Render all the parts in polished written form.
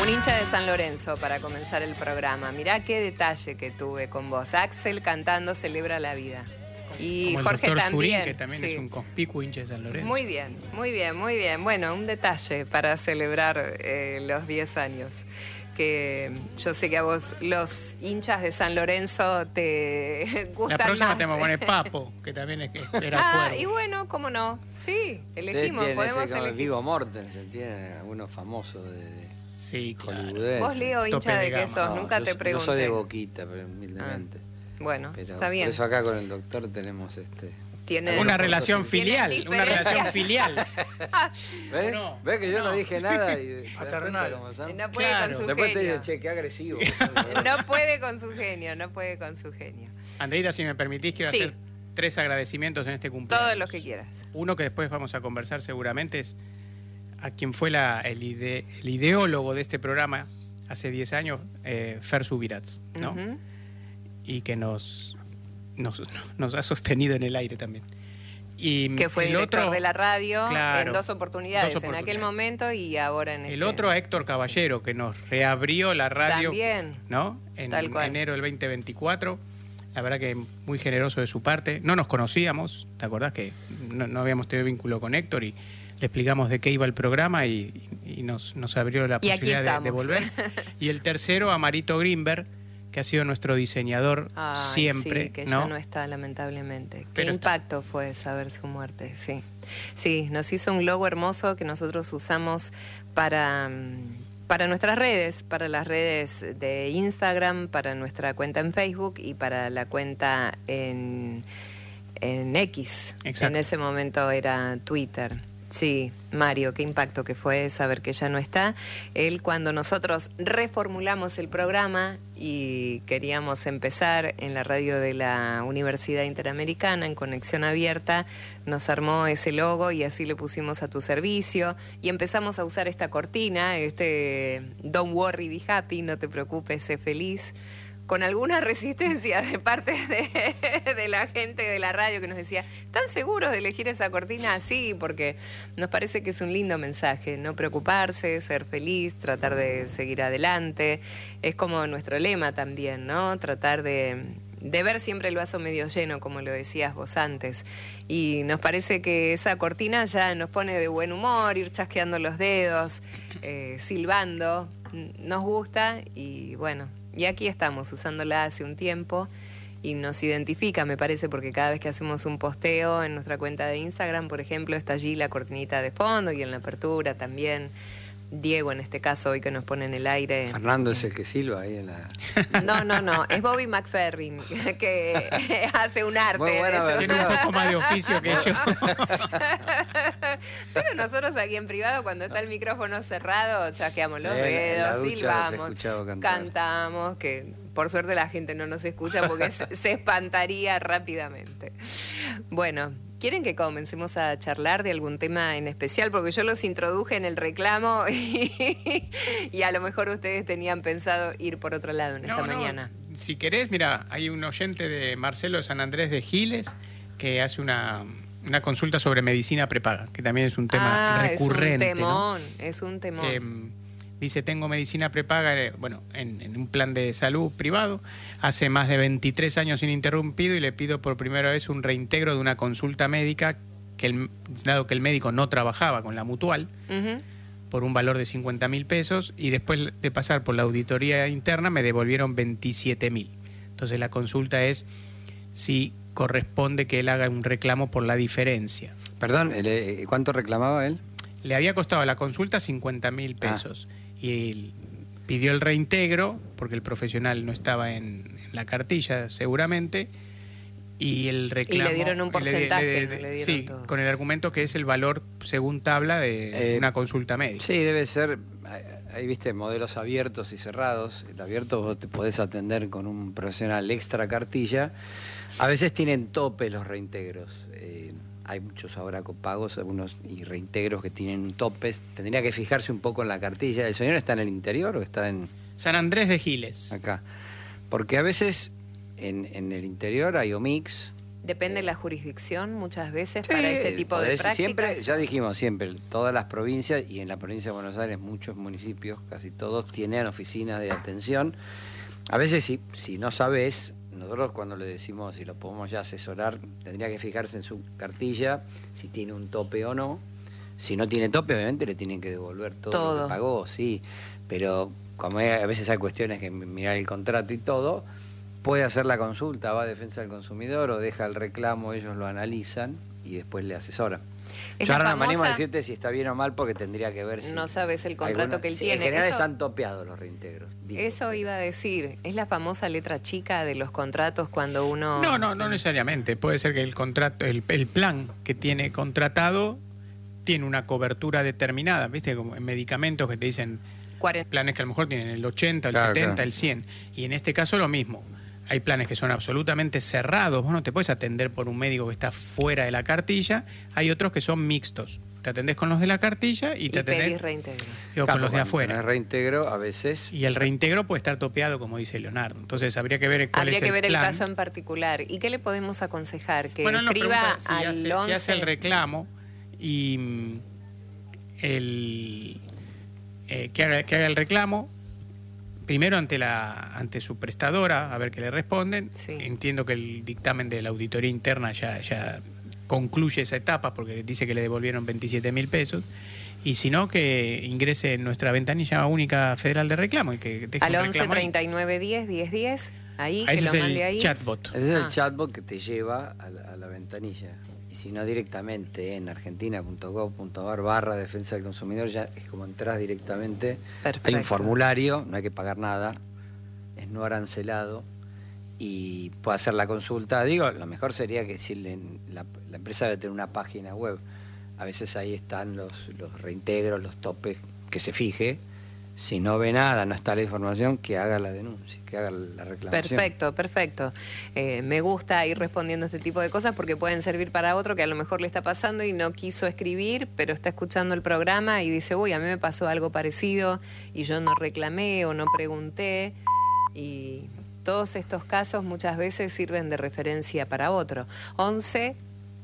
Un hincha de San Lorenzo para comenzar el programa. Mirá qué detalle que tuve con vos. Axel cantando Celebra la Vida. Y como Jorge el doctor también. Surín, que también sí. es un conspicuo hincha de San Lorenzo. Muy bien, muy bien, muy bien. Bueno, un detalle para celebrar los 10 años. Que yo sé que a vos los hinchas de San Lorenzo te gustan más. La próxima te vamos a poner Papo, que también era cuervo. Y bueno, cómo no. Sí, elegimos, podemos elegir. Viggo Mortensen, tiene algunos famosos de Sí, claro. hollywoodenses. Vos, Leo, hincha Tope de de qué gama. sos, nunca te pregunté. Yo soy de Boquita, pero humildemente. Bueno, Pero está bien. por eso acá con el doctor tenemos Tiene Una relación Tienen filial, una diferencias. relación filial. ¿Ves? No, ¿Ves que yo no no. dije nada? Y Paternal. No puede Claro. con su Después te genio. dice, che, qué agresivo. No puede con su genio, no puede con su genio. Andreita, si me permitís, quiero Sí. hacer 3 agradecimientos en este cumpleaños. Todo lo que quieras. Uno que después vamos a conversar seguramente es a quien fue el ideólogo de este programa hace 10 años, Fer Subirats, ¿no? Ujú. Y que nos ha sostenido en el aire también. Y Que fue el director otro, de la radio claro, en dos oportunidades, en aquel oportunidades. momento y ahora en El otro a Héctor Caballero, que nos reabrió la radio, También. ¿no? En Tal cual. enero del 2024. La verdad que muy generoso de su parte. No nos conocíamos, ¿te acordás que no habíamos tenido vínculo con Héctor? Y le explicamos de qué iba el programa y nos abrió la Y aquí posibilidad de estamos. volver. Y el tercero a Marito Grimberg, que ha sido nuestro diseñador Ay, siempre, sí, que ¿no? ya no está, lamentablemente. Qué Pero está. impacto fue saber su muerte, sí. Sí, nos hizo un logo hermoso que nosotros usamos para nuestras redes, para las redes de Instagram, para nuestra cuenta en Facebook y para la cuenta en X. Exacto. En ese momento era Twitter. Sí, Mario, qué impacto que fue saber que ya no está. Él, cuando nosotros reformulamos el programa y queríamos empezar en la radio de la Universidad Interamericana, en Conexión Abierta, nos armó ese logo y así le pusimos a tu servicio y empezamos a usar esta cortina, Don't worry, be happy, no te preocupes, sé feliz, con alguna resistencia de parte de la gente de la radio que nos decía, ¿están seguros de elegir esa cortina? Sí, porque nos parece que es un lindo mensaje, no preocuparse, ser feliz, tratar de seguir adelante. Es como nuestro lema también, ¿no? Tratar de ver siempre el vaso medio lleno, como lo decías vos antes. Y nos parece que esa cortina ya nos pone de buen humor, ir chasqueando los dedos, silbando, nos gusta y bueno... Y aquí estamos usándola hace un tiempo y nos identifica, me parece, porque cada vez que hacemos un posteo en nuestra cuenta de Instagram, por ejemplo, está allí la cortinita de fondo y en la apertura también. Diego, en este caso, hoy que nos pone en el aire. Fernando es el que silba ahí en la... No, es Bobby McFerrin, que hace un arte Muy buena de eso. Tiene un poco más de oficio que yo. Pero nosotros aquí en privado, cuando está el micrófono cerrado, chasqueamos los En la dedos, ducha los he silbamos, escuchado cantar. cantamos, que por suerte la gente no nos escucha porque se espantaría rápidamente. Bueno, ¿quieren que comencemos a charlar de algún tema en especial? Porque yo los introduje en el reclamo y a lo mejor ustedes tenían pensado ir por otro lado en esta mañana. Si querés, mira, hay un oyente de Marcelo de San Andrés de Giles que hace una consulta sobre medicina prepaga, que también es un tema recurrente. Es un temón. Dice, tengo medicina prepaga, en un plan de salud privado, hace más de 23 años ininterrumpido y le pido por primera vez un reintegro de una consulta médica, dado que el médico no trabajaba con la mutual, por un valor de 50.000 pesos, y después de pasar por la auditoría interna me devolvieron 27.000. Entonces la consulta es si corresponde que él haga un reclamo por la diferencia. Perdón, ¿cuánto reclamaba él? Le había costado la consulta 50.000 pesos. Y él pidió el reintegro, porque el profesional no estaba en la cartilla seguramente, y el reclamo... Y le dieron un porcentaje, no le dieron sí, todo. con el argumento que es el valor según tabla de una consulta médica. Sí, debe ser, ahí viste, modelos abiertos y cerrados. El abierto vos te podés atender con un profesional extra cartilla. A veces tienen tope los reintegros. Hay muchos ahora copagos, algunos y reintegros que tienen topes. Tendría que fijarse un poco en la cartilla. ¿El señor está en el interior o está en...? San Andrés de Giles. Acá. Porque a veces en el interior hay Omix, Depende de la jurisdicción muchas veces para este tipo de prácticas. Siempre, ya dijimos siempre, todas las provincias, y en la provincia de Buenos Aires muchos municipios, casi todos, tienen oficinas de atención. A veces si no sabes, nosotros cuando le decimos si lo podemos ya asesorar, tendría que fijarse en su cartilla si tiene un tope o no. Si no tiene tope, obviamente le tienen que devolver todo lo que pagó, sí. Pero como a veces hay cuestiones que mirar el contrato y todo, puede hacer la consulta, va a defensa del consumidor o deja el reclamo, ellos lo analizan y después le asesoran. Yo ahora no me animo a decirte si está bien o mal porque tendría que ver si... No sabes el contrato que él tiene. En general están topeados los reintegros. Eso iba a decir, ¿es la famosa letra chica de los contratos cuando uno...? No necesariamente. Puede ser que el contrato, el plan que tiene contratado tiene una cobertura determinada, ¿viste? Como en medicamentos que te dicen planes que a lo mejor tienen el 80, el 70, el 100. Y en este caso lo mismo. Hay planes que son absolutamente cerrados. Vos no te puedes atender por un médico que está fuera de la cartilla. Hay otros que son mixtos. Te atendés con los de la cartilla y te atendés pedís reintegro. Con los de afuera. El reintegro a veces... Y el reintegro puede estar topeado, como dice Leonardo. Entonces habría que ver cuál es el plan. Habría que ver el caso en particular. ¿Y qué le podemos aconsejar? Que escriba al si 11... hace el reclamo y que haga el reclamo primero ante su prestadora, a ver qué le responden. Sí. Entiendo que el dictamen de la auditoría interna ya concluye esa etapa porque dice que le devolvieron 27.000 pesos. Y si no, que ingrese en nuestra ventanilla única federal de reclamo y que deje al un 11 39 10 10 10, ahí que ese lo es mande el ahí. chatbot. Ese es el chatbot que te lleva a la ventanilla. Y si no, directamente en argentina.gov.ar /defensa del consumidor, ya es como entras directamente. Perfecto. Hay un formulario, no hay que pagar nada, es no arancelado y puede hacer la consulta. Digo, lo mejor sería que si la empresa debe tener una página web. A veces ahí están los reintegros, los topes, que se fije. Si no ve nada, no está la información, que haga la denuncia, que haga la reclamación. Perfecto. Me gusta ir respondiendo a este tipo de cosas porque pueden servir para otro que a lo mejor le está pasando y no quiso escribir, pero está escuchando el programa y dice, uy, a mí me pasó algo parecido y yo no reclamé o no pregunté. Y todos estos casos muchas veces sirven de referencia para otro. 11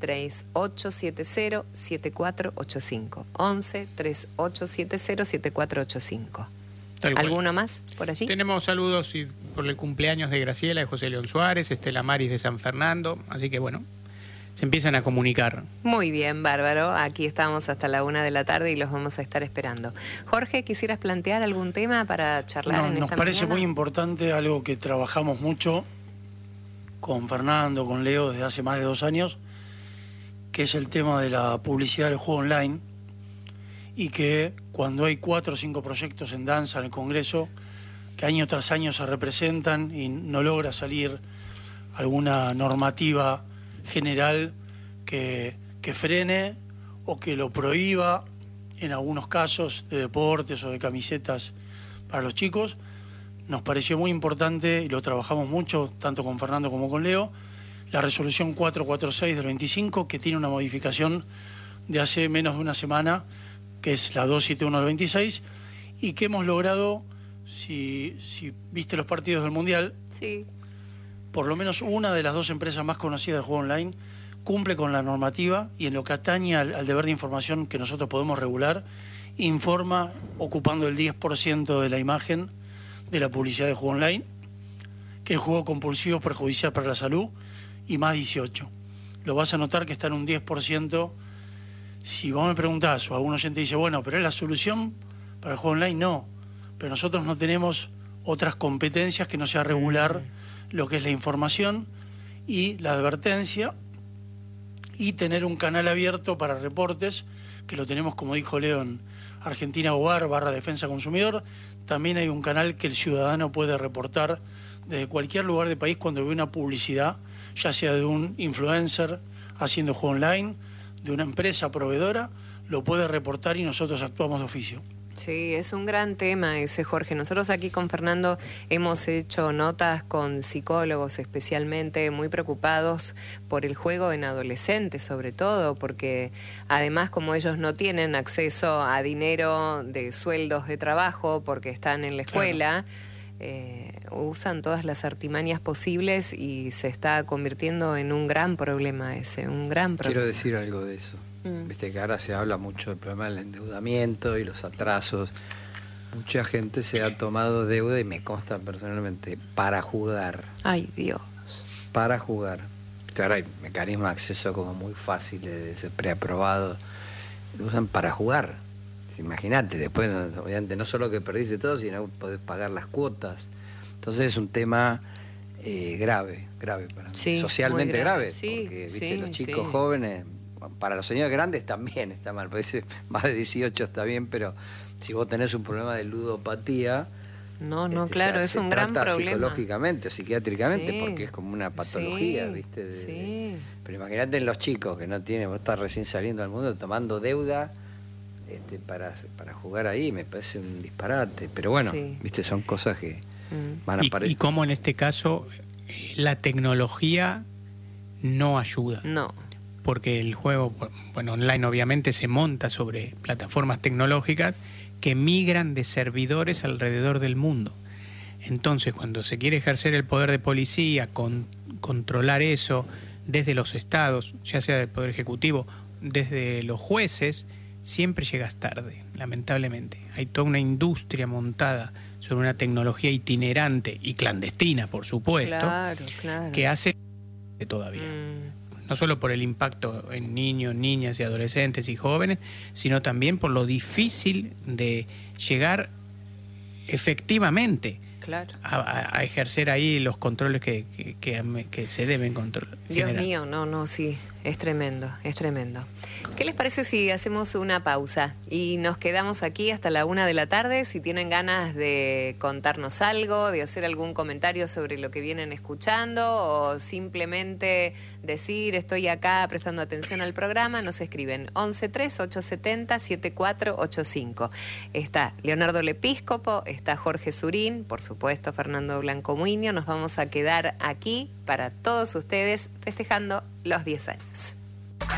3870 7485. 11 3870 7485. ¿Alguno más por allí? Tenemos saludos por el cumpleaños de Graciela, de José León Suárez, Estela Maris de San Fernando, así que bueno, se empiezan a comunicar. Muy bien, bárbaro. Aquí estamos hasta la 1 de la tarde y los vamos a estar esperando. Jorge, ¿quisieras plantear algún tema para charlar en esta Nos parece mañana? muy importante, algo que trabajamos mucho con Fernando, con Leo, desde hace más de 2 años, que es el tema de la publicidad del juego online, y que cuando hay 4 o 5 proyectos en danza en el Congreso, que año tras año se representan y no logra salir alguna normativa general que frene o que lo prohíba, en algunos casos de deportes o de camisetas para los chicos, nos pareció muy importante, y lo trabajamos mucho, tanto con Fernando como con Leo, la resolución 446 del 25, que tiene una modificación de hace menos de una semana, que es la 271 del 26, y que hemos logrado, si viste los partidos del Mundial, sí, por lo menos una de las 2 empresas más conocidas de juego online cumple con la normativa y en lo que atañe al deber de información que nosotros podemos regular, informa ocupando el 10% de la imagen de la publicidad de juego online, que el juego compulsivo es perjudicial para la salud, y más 18. Lo vas a notar que está en un 10%. Si vos me preguntás o algún oyente dice, bueno, pero ¿es la solución para el juego online? No, pero nosotros no tenemos otras competencias que no sea regular lo que es la información y la advertencia, y tener un canal abierto para reportes, que lo tenemos, como dijo Leo, en Argentina Hogar /Defensa Consumidor. También hay un canal que el ciudadano puede reportar desde cualquier lugar del país cuando ve una publicidad, ya sea de un influencer haciendo juego online, de una empresa proveedora, lo puede reportar y nosotros actuamos de oficio. Sí, es un gran tema ese, Jorge. Nosotros aquí con Fernando hemos hecho notas con psicólogos especialmente muy preocupados por el juego en adolescentes, sobre todo, porque además como ellos no tienen acceso a dinero de sueldos de trabajo porque están en la escuela, usan todas las artimañas posibles y se está convirtiendo en un gran problema un gran problema. Quiero decir algo de eso. Viste que ahora se habla mucho del problema del endeudamiento y los atrasos. Mucha gente se ha tomado deuda, y me consta personalmente, para jugar. Ay, Dios. Para jugar. Viste, ahora hay mecanismos de acceso como muy fáciles, preaprobados. Lo usan para jugar. Imagínate, después, obviamente, no solo que perdiste todo, sino que podés pagar las cuotas. Entonces es un tema grave para mí. Sí, socialmente grave, sí, porque ¿viste? sí, Los chicos sí. jóvenes, para los señores grandes también está mal, porque más de 18 está bien, pero si vos tenés un problema de ludopatía, No, claro, es un gran problema. Psicológicamente o psiquiátricamente, Sí. porque es como una patología, Sí, ¿viste? sí. Pero imagínate en los chicos que no tienen, vos estás recién saliendo al mundo tomando deuda para jugar ahí, me parece un disparate. Pero bueno, Sí. ¿viste? Son cosas que van a Y aparecer. cómo en este caso la tecnología no ayuda. No. Porque el juego, bueno, online obviamente se monta sobre plataformas tecnológicas que migran de servidores alrededor del mundo. Entonces, cuando se quiere ejercer el poder de policía, controlar eso desde los estados, ya sea del Poder Ejecutivo, desde los jueces, siempre llegas tarde, lamentablemente. Hay toda una industria montada sobre una tecnología itinerante y clandestina, por supuesto, Claro. que hace todavía. No solo por el impacto en niños, niñas y adolescentes y jóvenes, sino también por lo difícil de llegar efectivamente Claro. a ejercer ahí los controles que se deben controlar. Dios mío, no, sí, es tremendo, es tremendo. ¿Qué les parece si hacemos una pausa y nos quedamos aquí hasta la 1 de la tarde? Si tienen ganas de contarnos algo, de hacer algún comentario sobre lo que vienen escuchando o simplemente decir estoy acá prestando atención al programa, nos escriben 113870-7485. Está Leonardo Lepíscopo, está Jorge Surín, por supuesto Fernando Blanco Muiño. Nos vamos a quedar aquí para todos ustedes festejando los 10 años.